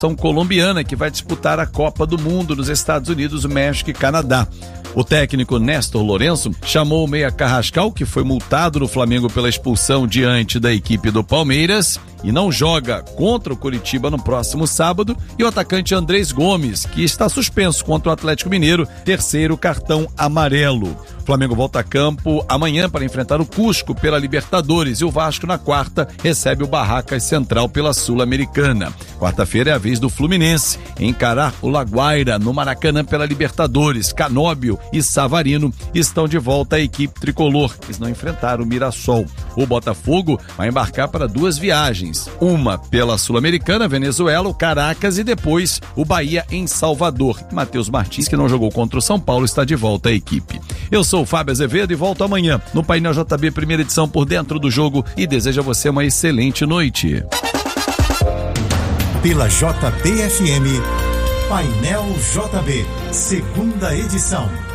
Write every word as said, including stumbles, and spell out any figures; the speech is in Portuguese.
seleção colombiana que vai disputar a Copa do Mundo nos Estados Unidos, México e Canadá. O técnico Néstor Lourenço chamou o meia Carrascal, que foi multado no Flamengo pela expulsão diante da equipe do Palmeiras e não joga contra o Coritiba no próximo sábado, e o atacante Andrés Gomes, que está suspenso contra o Atlético Mineiro, terceiro cartão amarelo. O Flamengo volta a campo amanhã para enfrentar o Cusco pela Libertadores e o Vasco na quarta recebe o Barracas Central pela Sul-Americana. Quarta-feira é a vez do Fluminense encarar o Laguaira no Maracanã pela Libertadores. Canóbio e Savarino estão de volta à equipe tricolor. Eles não enfrentaram o Mirassol. O Botafogo vai embarcar para duas viagens, uma pela Sul-Americana, Venezuela, o Caracas e depois o Bahia em Salvador. Matheus Martins, que não jogou contra o São Paulo, está de volta à equipe. Eu sou o Fábio Azevedo e volto amanhã no Painel J B, primeira edição, por dentro do jogo, e desejo a você uma excelente noite. Pela J B F M, Painel J B, segunda edição.